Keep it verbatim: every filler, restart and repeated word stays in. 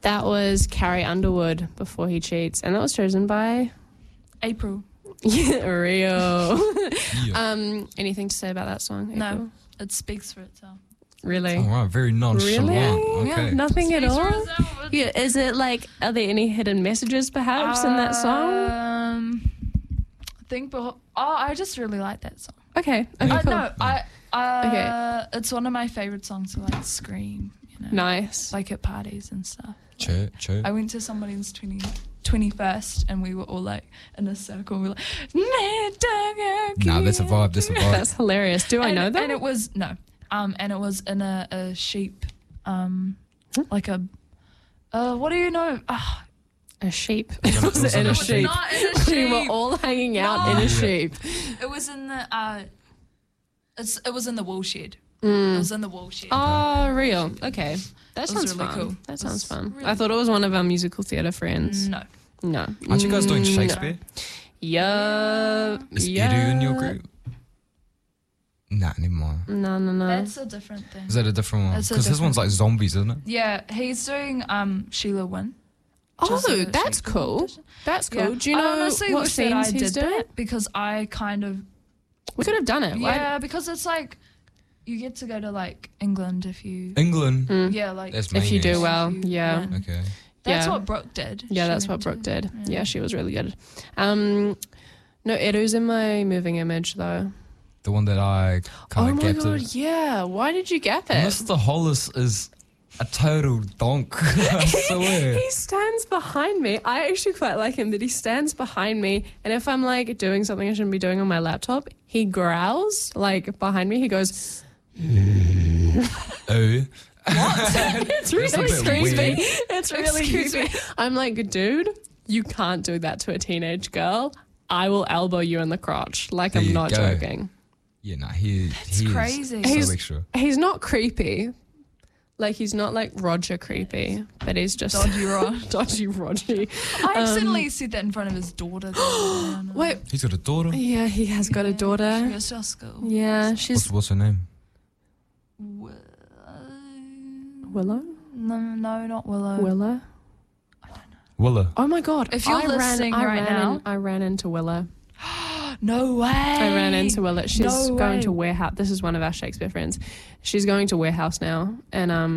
That was Carrie Underwood, Before He Cheats, and that was chosen by April. yeah, Rio. Yeah. um, anything to say about that song? April? No, it speaks for itself. Really? All right, very nonchalant. Really? Okay. Yeah, nothing at Speaks for all? itself. Yeah, is it like, are there any hidden messages perhaps in that song? Um, I think, beho- oh, I just really like that song. Okay, okay, Uh, cool. no, I, uh, Okay. it's one of my favorite songs to like scream, you know, Nice. like at parties and stuff. True, true. I went to somebody's twenty, twenty-first and we were all like in a circle. We were like, Nah, that's a vibe, that's a vibe. That's hilarious. Do I and, know that? And it was, no, um, and it was in a, a sheep, um, like a, uh, what do you know? Uh, a sheep. was It in- was it was in in a a sheep. not in a We were sheep. all hanging out No. in a Yeah. sheep. It was in the, uh, it's, it was in the wool shed. Mm. It was in the wool shed. Oh, real. Okay. That It was sounds really fun. cool. That It sounds was fun. really I thought it was one of our musical theatre friends. No. No. Aren't you guys doing Mm, Shakespeare? Yeah. Is yeah. Edu in your group? Nah, never mind. No, no, no. That's a different thing. Is that a different one? That's a Because this one's like zombies, isn't it? Yeah, he's doing um Sheila Wynn. oh, just a that's Shakespeare cool. competition. That's cool. Yeah. Do you I know honestly what wish that I scenes he's did doing? that because I kind of We could have done it. Why- yeah because it's like you get to go to like England if you England. Mm. yeah like That's If you do Maniacs. well, if you yeah. win. Okay. That's Yeah. what Brooke did. Yeah, She that's what went Brooke to- did. yeah. Yeah, she was really good. Um, no, Edu's in my moving image though. The one that I Oh kind of my gapped god, it. yeah. Why did you gap it? Mister Hollis is a total donk. I swear. He stands behind me. I actually quite like him that he stands behind me, and if I'm like doing something I shouldn't be doing on my laptop, he growls like behind me. He goes, Oh. it's really That's a bit creepy. weird. It's really Excuse creepy. I'm like, dude, you can't do that to a teenage girl. I will elbow you in the crotch. Like, There I'm you not go. joking. Yeah, nah, he, It's he crazy. is He's- so extra. He's not creepy. Like, he's not like Roger creepy, but he's just Dodgy Rod. dodgy Roger. I accidentally said that in front of his daughter. though. Um, Wait, He's got a daughter. yeah, he has got a She daughter. goes to our school. Yeah, she's What's, what's her name? Wi- Willow. No, no, not Willow. Willow. Willa. Oh my god! If you're I listening ran, I right ran now- in, I ran into Willow. No way. I ran into Willow. She's No going way. to warehouse. This is one of our Shakespeare friends. She's going to warehouse now, and um.